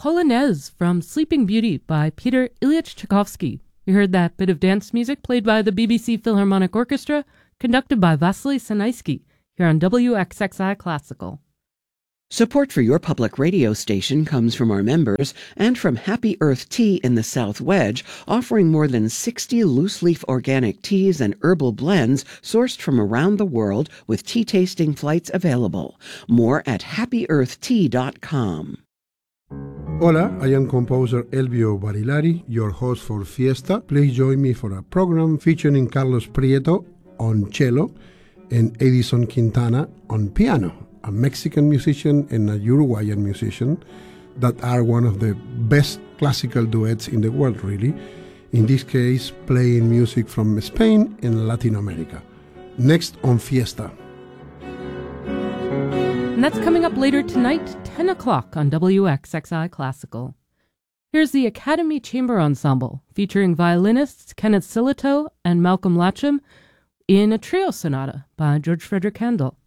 Polonaise from Sleeping Beauty by Peter Ilyich Tchaikovsky. We heard that bit of dance music played by the BBC Philharmonic Orchestra, conducted by Vasily Sanaisky, here on WXXI Classical. Support for your public radio station comes from our members and from Happy Earth Tea in the South Wedge, offering more than 60 loose-leaf organic teas and herbal blends sourced from around the world with tea-tasting flights available. More at happyearthtea.com. Hola, I am composer Elvio Barilari, your host for Fiesta. Please join me for a program featuring Carlos Prieto on cello and Edison Quintana on piano, a Mexican musician and a Uruguayan musician that are one of the best classical duets in the world, really. In this case, playing music from Spain and Latin America. Next on Fiesta. And that's coming up later tonight, 10 o'clock on WXXI Classical. Here's the Academy Chamber Ensemble, featuring violinists Kenneth Silito and Malcolm Latcham in a trio sonata by George Frederick Handel.